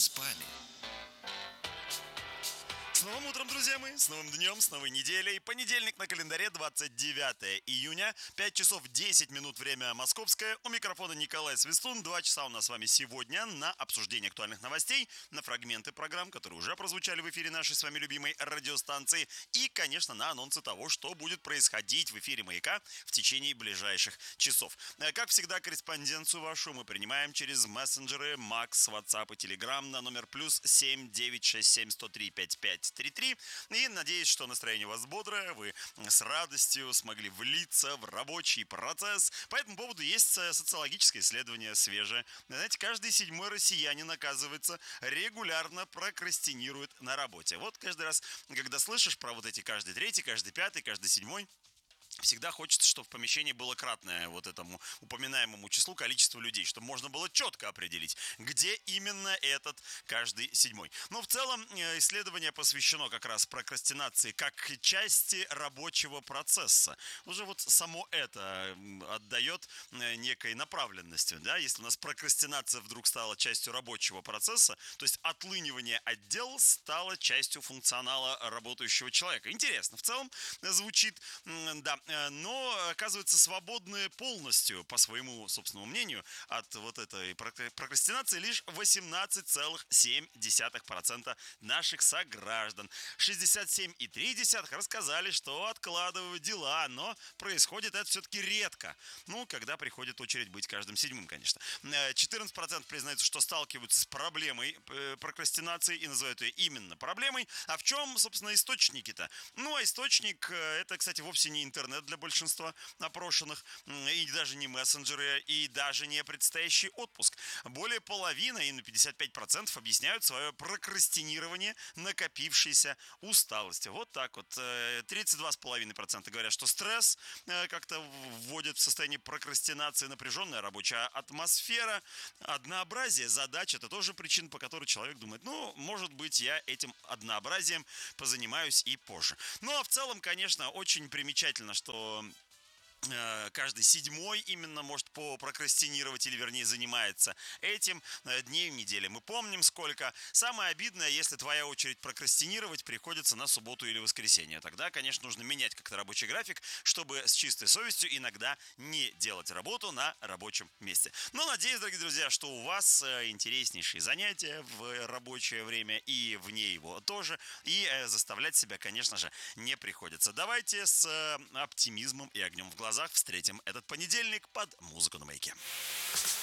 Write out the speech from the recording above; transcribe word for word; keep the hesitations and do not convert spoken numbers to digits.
спали. С новым утром, друзья мои, с новым днем, с новой неделей. Понедельник на календаре, двадцать девятое июня, пять часов десять минут, время московское. У микрофона Николай Свистун. Два часа у нас с вами сегодня на обсуждение актуальных новостей, на фрагменты программ, которые уже прозвучали в эфире нашей с вами любимой радиостанции. И, конечно, на анонсы того, что будет происходить в эфире «Маяка» в течение ближайших часов. Как всегда, корреспонденцию вашу мы принимаем через мессенджеры Макс, WhatsApp и Telegram на номер плюс семь девять шесть семь сто три пять пять три три. И надеюсь, что настроение у вас бодрое, вы с радостью смогли влиться в рабочий процесс. По этому поводу есть социологическое исследование свежее. Знаете, каждый седьмой россиянин, оказывается, регулярно прокрастинирует на работе. Вот каждый раз, когда слышишь про вот эти каждый третий, каждый пятый, каждый седьмой, всегда хочется, чтобы в помещении было кратное вот этому упоминаемому числу количества людей, чтобы можно было четко определить, где именно этот каждый седьмой. Но в целом исследование посвящено как раз прокрастинации как части рабочего процесса. Уже вот само это отдает некой направленностью. Да? Если у нас прокрастинация вдруг стала частью рабочего процесса, то есть отлынивание от дел стало частью функционала работающего человека. Интересно, в целом звучит, да. Но оказывается свободны полностью, по своему собственному мнению, от вот этой прокрастинации лишь восемнадцать целых семь десятых процента наших сограждан. шестьдесят семь целых три десятых процента рассказали, что откладывают дела, но происходит это все-таки редко. Ну, когда приходит очередь быть каждым седьмым, конечно. четырнадцать процентов признаются, что сталкиваются с проблемой прокрастинации и называют ее именно проблемой. А в чем, собственно, источники-то? Ну, а источник, это, кстати, вовсе не интернет для большинства опрошенных, и даже не мессенджеры, и даже не предстоящий отпуск. Более половины, и на пятьдесят пять процентов, объясняют свое прокрастинирование накопившейся усталости. Вот так вот. тридцать два целых пять десятых процента говорят, что стресс как-то вводит в состояние прокрастинации, напряженная рабочая атмосфера, однообразие задач. Это тоже причина, по которой человек думает, ну, может быть, я этим однообразием позанимаюсь и позже. Ну, а в целом, конечно, очень примечательно, что каждый седьмой именно может попрокрастинировать, или вернее занимается этим дней в неделе. Мы помним сколько. Самое обидное, если твоя очередь прокрастинировать приходится на субботу или воскресенье. Тогда, конечно, нужно менять как-то рабочий график, чтобы с чистой совестью иногда не делать работу на рабочем месте. Но надеюсь, дорогие друзья, что у вас интереснейшие занятия в рабочее время и вне его тоже. И заставлять себя, конечно же, не приходится. Давайте с оптимизмом и огнем в глазах встретим этот понедельник под музыку на Маяке.